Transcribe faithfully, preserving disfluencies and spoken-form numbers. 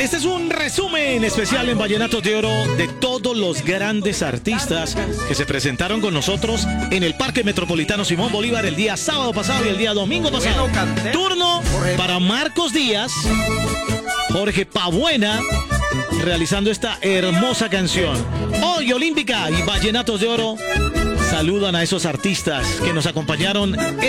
Este es un resumen especial en Vallenatos de Oro de todos los grandes artistas que se presentaron con nosotros en el Parque Metropolitano Simón Bolívar el día sábado pasado y el día domingo pasado. Turno para Marcos Díaz, Jorge Pabuena, realizando esta hermosa canción. Hoy Olímpica y Vallenatos de Oro saludan a esos artistas que nos acompañaron esta